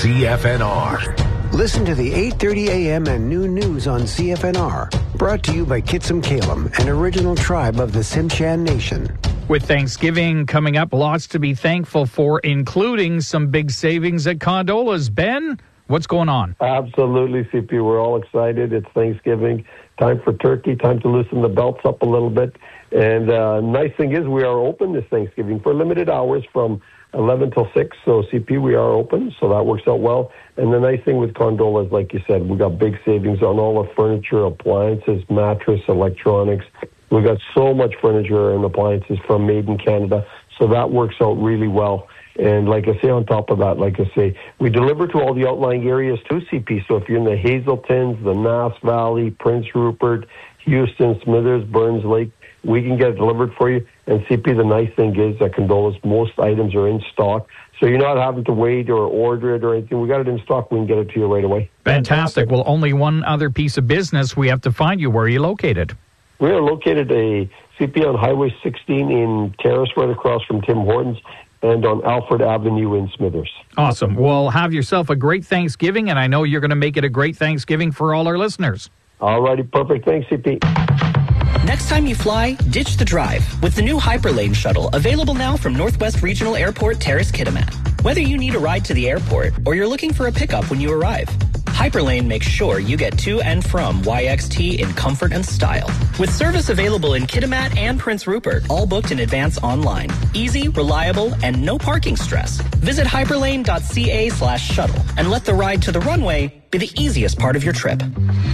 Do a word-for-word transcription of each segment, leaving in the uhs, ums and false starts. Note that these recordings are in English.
C F N R. Listen to the eight thirty a.m. and noon news on C F N R. Brought to you by Kitsum Kalem, an original tribe of the Tsimshian Nation. With Thanksgiving coming up, lots to be thankful for, including some big savings at Condolas. Ben, what's going on? Absolutely, C P. We're all excited. It's Thanksgiving. Time for turkey. Time to loosen the belts up a little bit. And uh, nice thing is we are open this Thanksgiving for limited hours from eleven till six. So, C P, we are open, so that works out well. And the nice thing with Condolas, like you said, we got big savings on all the furniture, appliances, mattress, electronics. We got so much furniture and appliances from Made in Canada, so that works out really well. And like I say, on top of that, like I say, we deliver to all the outlying areas too, C P. So if you're in the Hazeltons, the Nass Valley, Prince Rupert, Houston, Smithers, Burns Lake, we can get it delivered for you. And C P, the nice thing is that Condolas, most items are in stock. So you're not having to wait or order it or anything. We got it in stock. We can get it to you right away. Fantastic. Well, only one other piece of business. We have to find you. Where are you located? We are located a C P on Highway sixteen in Terrace, right across from Tim Hortons, and on Alfred Avenue in Smithers. Awesome. Well, have yourself a great Thanksgiving, and I know you're going to make it a great Thanksgiving for all our listeners. All righty. Perfect. Thanks, C P. Next time you fly, ditch the drive with the new Hyperlane shuttle, available now from Northwest Regional Airport, Terrace Kitimat. Whether you need a ride to the airport or you're looking for a pickup when you arrive, Hyperlane makes sure you get to and from Y X T in comfort and style. With service available in Kitimat and Prince Rupert, all booked in advance online. Easy, reliable, and no parking stress. Visit hyperlane.ca slash shuttle and let the ride to the runway be the easiest part of your trip.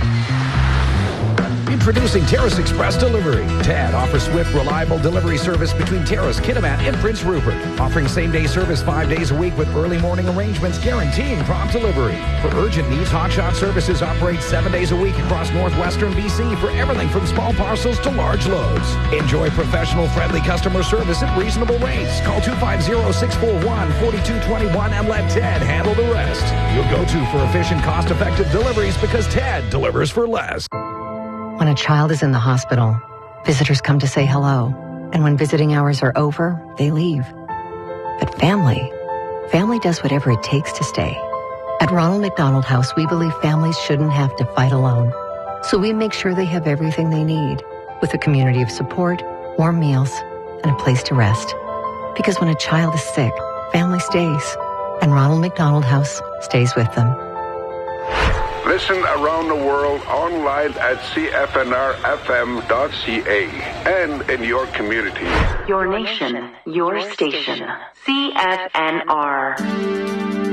Introducing Terrace Express Delivery. TED offers swift, reliable delivery service between Terrace, Kitimat, and Prince Rupert. Offering same-day service five days a week with early morning arrangements guaranteeing prompt delivery. For urgent needs, Hotshot Services operates seven days a week across northwestern B C for everything from small parcels to large loads. Enjoy professional, friendly customer service at reasonable rates. Call two five zero, six four one, four two two one and let TED handle the rest. You'll go to for efficient, cost-effective deliveries because TED delivers for less. When a child is in the hospital, visitors come to say hello. And when visiting hours are over, they leave. But family, family does whatever it takes to stay. At Ronald McDonald House, we believe families shouldn't have to fight alone. So we make sure they have everything they need, with a community of support, warm meals, and a place to rest. Because when a child is sick, family stays. And Ronald McDonald House stays with them. Listen around the world online at C F N R F M dot C A and in your community. Your nation, your station. C F N R.